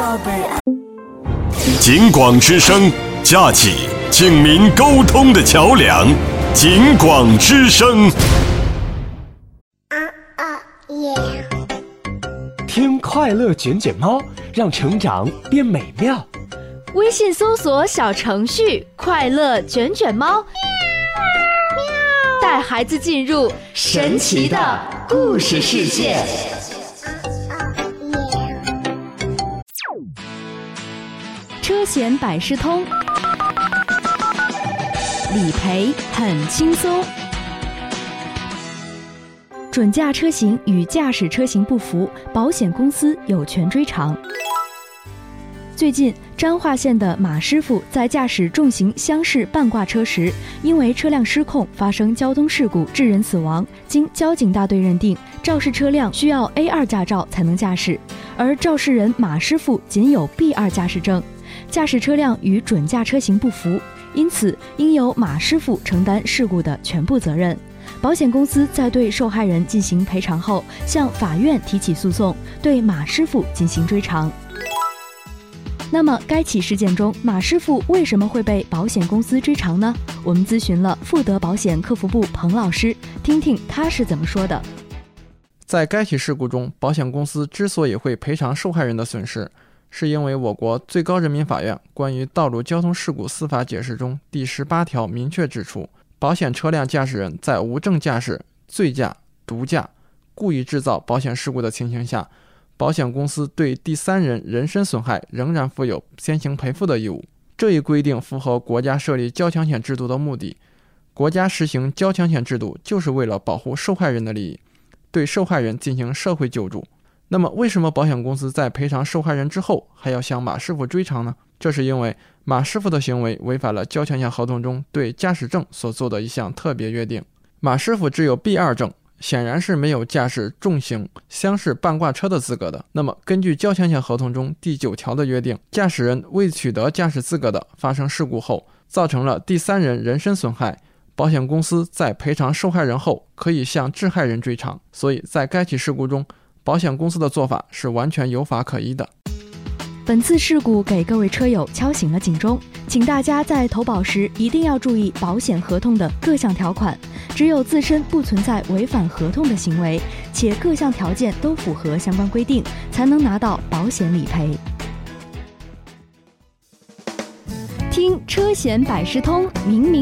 警广之声，架起警民沟通的桥梁。警广之声。 听快乐卷卷猫，让成长变美妙。 微信搜索小程序快乐卷卷猫，带孩子进入神奇的故事世界。车险百事通，理赔很轻松。准驾车型与驾驶车型不符，保险公司有权追偿。最近，彰化县的马师傅在驾驶重型厢式半挂车时，因为车辆失控发生交通事故致人死亡，经交警大队认定，肇事车辆需要 A2 驾照才能驾驶，而肇事人马师傅仅有 B2 驾驶证，驾驶车辆与准驾车型不符，因此应由马师傅承担事故的全部责任。保险公司在对受害人进行赔偿后，向法院提起诉讼，对马师傅进行追偿。那么该起事件中，马师傅为什么会被保险公司追偿呢？我们咨询了富德保险客服部彭老师，听听他是怎么说的。 在该起事故中，保险公司之所以会赔偿受害人的损失，是因为我国最高人民法院关于道路交通事故司法解释中第18条明确指出，保险车辆驾驶人在无证驾驶、醉驾、毒驾、故意制造保险事故的情形下，保险公司对第三人人身损害仍然负有先行赔付的义务。这一规定符合国家设立交强险制度的目的。国家实行交强险制度就是为了保护受害人的利益，对受害人进行社会救助。那么为什么保险公司在赔偿受害人之后还要向马师傅追偿呢？这是因为马师傅的行为违反了交强险合同中对驾驶证所做的一项特别约定。马师傅只有 B2 证，显然是没有驾驶重型厢式半挂车的资格的。那么根据交强险合同中第9条的约定，驾驶人未取得驾驶资格的发生事故后，造成了第三人人身损害，保险公司在赔偿受害人后可以向致害人追偿。所以在该起事故中，保险公司的做法是完全有法可依的。 本次事故给各位车友敲醒了警钟，请大家在投保时一定要注意保险合同的各项条款，只有自身不存在违反合同的行为，且各项条件都符合相关规定，才能拿到保险理赔。听车险百事通，明明